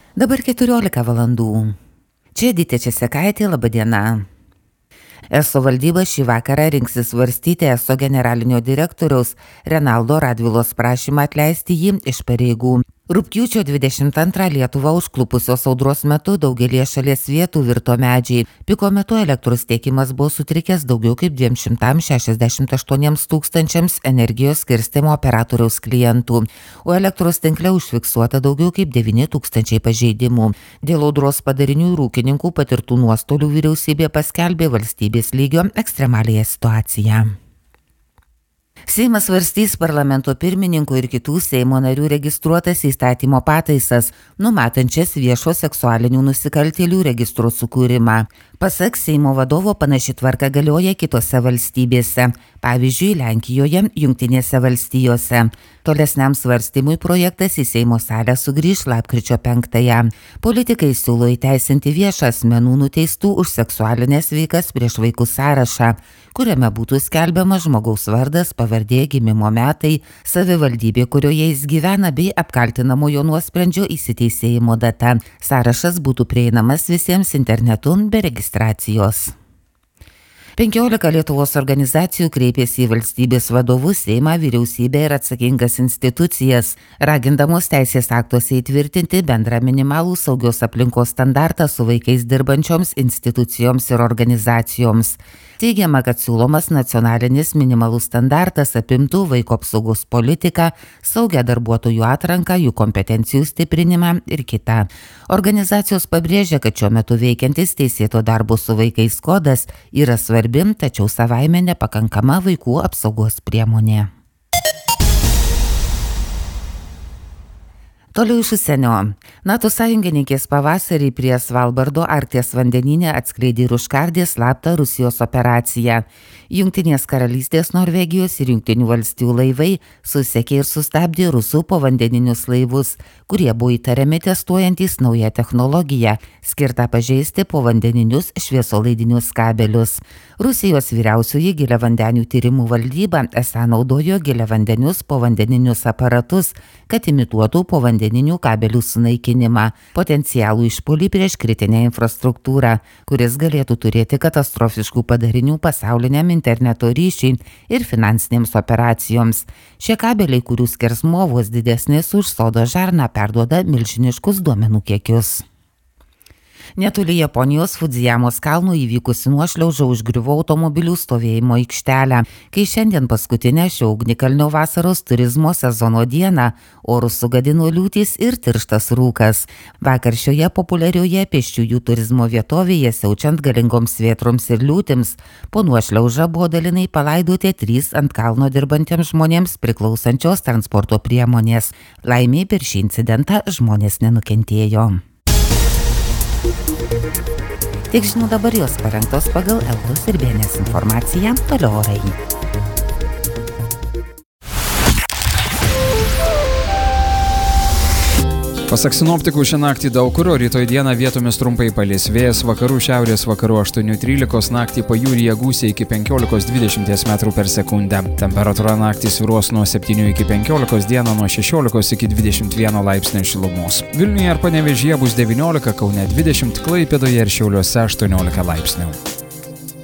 Dabar 14 valandų. Čia Edita Česekaitė, laba diena. ESO valdyba šį vakarą rinksis svarstyti ESO generalinio direktoriaus Renaldo Radvilos prašymą atleisti jį iš pareigų. Rugpjūčio 22 Lietuvą užklupusios audros metu daugelie šalies vietų virto medžiai. Piko metu elektros tiekimas buvo sutrikęs daugiau kaip 268 tūkstančiams energijos skirstymo operatoriaus klientų, o elektros tinkle užfiksuota daugiau kaip 9 tūkstančiai pažeidimų. Dėl audros padarinių ir ūkininkų patirtų nuostolių vyriausybė paskelbė valstybės lygio ekstremaliąją situaciją. Seimas svarstys parlamento pirmininkų ir kitų Seimo narių registruotas įstatymo pataisas, numatančias viešo seksualinių nusikaltėlių registro sukūrimą. Pasak Seimo vadovo, panaši tvarka galioja kitose valstybėse, pavyzdžiui, Lenkijoje, Jungtinėse valstijose. Tolesniam svarstymui projektas į Seimo salę sugrįš lapkričio 5-ąją. Politikai siūlo įteisinti viešą asmenų nuteistų už seksualinės veikas prieš vaikus sąrašą, kuriame būtų skelbiamas žmogaus vardas, pavardė, gimimo metai, savivaldybė, kurioje jis gyvena, bei apkaltinamojo nuosprendžio įsiteisėjimo data. Sąrašas būtų prieinamas visiems internetu be registracijos. 15 Lietuvos organizacijų kreipėsi į valstybės vadovus, Seimą, vyriausybę ir atsakingas institucijas, ragindamos teisės aktuose įtvirtinti bendrą minimalų saugios aplinkos standartą su vaikais dirbančioms institucijoms ir organizacijoms. Teigiama, kad siūlomas nacionalinis minimalus standartas apimtų vaiko apsaugos politiką, saugią darbuotojų atranką, jų kompetencijų stiprinimą ir kitą. Organizacijos pabrėžia, kad šiuo metu veikiantis teisėto darbo su vaikais kodas yra svarbi, tačiau savaime nepakankama vaikų apsaugos priemonė. Toliau iš užsienio. NATO sąjungininkės pavasarį prie Svalbardo Arkties vandenyne atskleidė ir užkardė slaptą Rusijos operaciją. Jungtinės karalystės, Norvegijos ir Jungtinių valstijų laivai susekė ir sustabdė rusų povandeninius laivus, kurie buvo įtariami testuojantys naują technologiją, skirtą pažeisti povandeninius šviesolaidinius kabelius. Rusijos vyriausioji giliavandenių tyrimų valdyba esą naudojo giliavandenius povandeninius aparatus, kad imituotų povandeninių kabelių sunaikinimą, potencialų išpuolį prieš kritinę infrastruktūrą, kuris galėtų turėti katastrofiškų padarinių pasauliniam interneto ryšiui ir finansinėms operacijoms. Šie kabeliai, kurių skersmuo vos didesnis už sodo žarną, perduoda milžiniškus duomenų kiekius. Netoli Japonijos Fudzijamos kalnų įvykusi nuošliauža užgriuvo automobilių stovėjimo aikštelę, kai šiandien paskutinę šio ugnikalnio vasaros turizmo sezono dieną orus sugadino liūtys ir tirštas rūkas. Vakar šioje populiarioje pėsčiųjų turizmo vietovėje siaučiant galingoms vėtroms ir liūtims, po nuošliaužą buvo dalinai palaidoti 3 ant kalno dirbantiems žmonėms priklausančios transporto priemonės. Laimiai per šį incidentą žmonės nenukentėjo. Tiek žinių dabar jos parengtos pagal Eltos ir BNS informaciją, toliau orai. Pasak sinoptikų, šią naktį daug kur, o rytoj dieną vietomis trumpai palis vėjas vakarų šiaurės vakarų 8-13, naktį pajūryje gūsiai iki 15-20 metrų per sekundę. Temperatūra naktį svyruos nuo 7 iki 15, dieną nuo 16 iki 21 laipsnių šilumos. Vilniuje ir Panevėžyje bus 19, Kaune 20, Klaipėdoje ir Šiauliuose 18 laipsnių.